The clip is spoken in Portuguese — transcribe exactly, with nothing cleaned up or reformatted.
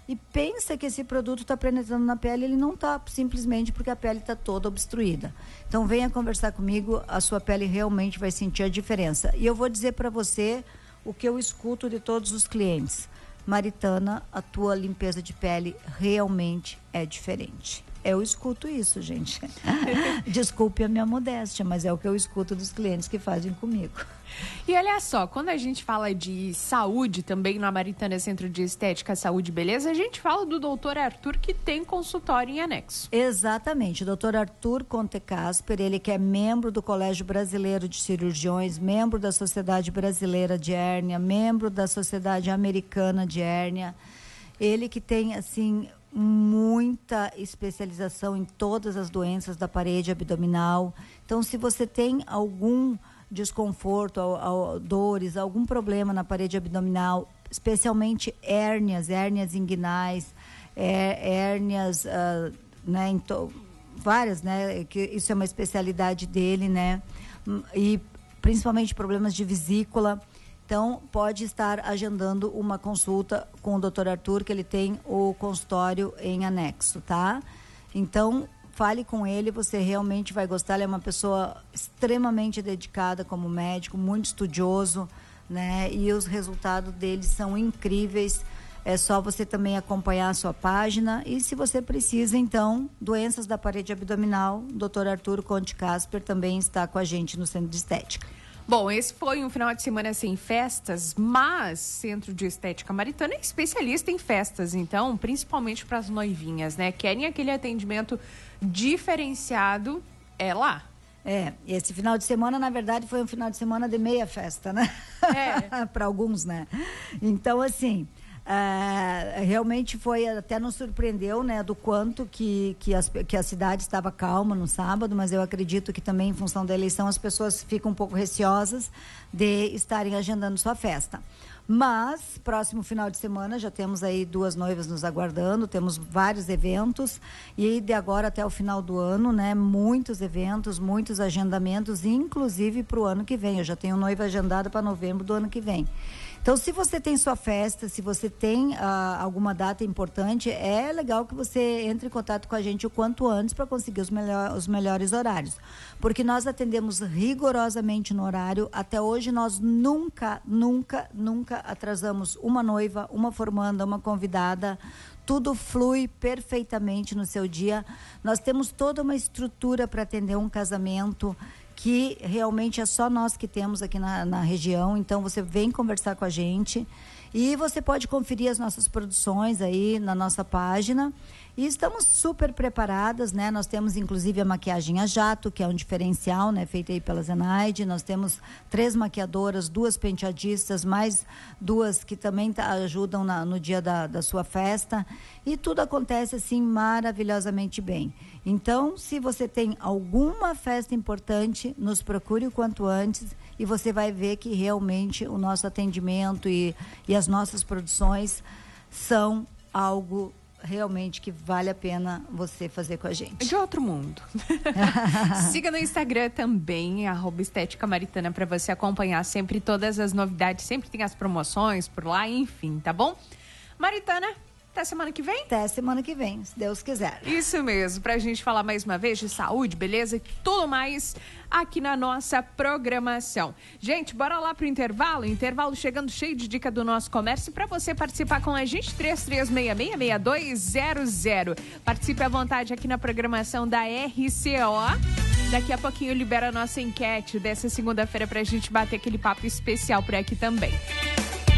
e pensa que esse produto está penetrando na pele, ele não está, simplesmente porque a pele está toda obstruída. Então venha conversar comigo, a sua pele realmente vai sentir a diferença. E eu vou dizer para você o que eu escuto de todos os clientes. Maritana, a tua limpeza de pele realmente é diferente. Eu escuto isso, gente. Desculpe a minha modéstia, mas é o que eu escuto dos clientes que fazem comigo. E olha só, quando a gente fala de saúde também na Maritana Centro de Estética, Saúde e Beleza, a gente fala do doutor Arthur, que tem consultório em anexo. Exatamente, o doutor Arthur Conte Casper, ele que é membro do Colégio Brasileiro de Cirurgiões, membro da Sociedade Brasileira de Hérnia, membro da Sociedade Americana de Hérnia, ele que tem, assim, muita especialização em todas as doenças da parede abdominal. Então, se você tem algum desconforto, ao, ao, dores, algum problema na parede abdominal, especialmente hérnias, hérnias inguinais, é, hérnias, uh, né, to, várias, né, que isso é uma especialidade dele, né, e principalmente problemas de vesícula. Então, pode estar agendando uma consulta com o doutor Arthur, que ele tem o consultório em anexo, tá? Então, fale com ele, você realmente vai gostar. Ele é uma pessoa extremamente dedicada como médico, muito estudioso, né? E os resultados dele são incríveis. É só você também acompanhar a sua página. E se você precisa, então, doenças da parede abdominal, o doutor Arthur Conte Casper também está com a gente no Centro de Estética. Bom, esse foi um final de semana sem festas, mas Centro de Estética Maritana é especialista em festas, então, principalmente para as noivinhas, né? Querem aquele atendimento diferenciado, é lá. É, esse final de semana, na verdade, foi um final de semana de meia festa, né? É. Para alguns, né? Então, assim, uh, realmente foi, até nos surpreendeu, né, do quanto que, que, as, que a cidade estava calma no sábado, mas eu acredito que também, em função da eleição, as pessoas ficam um pouco receosas de estarem agendando sua festa. Mas, próximo final de semana, já temos aí duas noivas nos aguardando, temos vários eventos, e de agora até o final do ano, né, muitos eventos, muitos agendamentos, inclusive para o ano que vem. Eu já tenho noiva agendada para novembro do ano que vem. Então, se você tem sua festa, se você tem ah, alguma data importante, é legal que você entre em contato com a gente o quanto antes para conseguir os, melhor, os melhores horários. Porque nós atendemos rigorosamente no horário. Até hoje, nós nunca, nunca, nunca atrasamos uma noiva, uma formanda, uma convidada. Tudo flui perfeitamente no seu dia. Nós temos toda uma estrutura para atender um casamento que realmente é só nós que temos aqui na, na região. Então, você vem conversar com a gente e você pode conferir as nossas produções aí na nossa página. E estamos super preparadas, né? Nós temos, inclusive, a maquiagem a jato, que é um diferencial, né? Feita aí pela Zenaide. Nós temos três maquiadoras, duas penteadistas, mais duas que também tá, ajudam na, no dia da, da sua festa. E tudo acontece, assim, maravilhosamente bem. Então, se você tem alguma festa importante, nos procure o quanto antes e você vai ver que realmente o nosso atendimento e, e as nossas produções são algo realmente que vale a pena você fazer com a gente. De outro mundo. Siga no Instagram também, arroba Estética Maritana, para você acompanhar sempre todas as novidades, sempre tem as promoções por lá, enfim, tá bom? Maritana, até semana que vem? Até semana que vem, se Deus quiser. Isso mesmo, pra gente falar mais uma vez de saúde, beleza e tudo mais aqui na nossa programação. Gente, bora lá pro intervalo, intervalo chegando cheio de dica do nosso comércio para você participar com a gente, três três seis seis, seis dois zero zero. Participe à vontade aqui na programação da R C O. Daqui a pouquinho libera a nossa enquete dessa segunda-feira pra gente bater aquele papo especial por aqui também.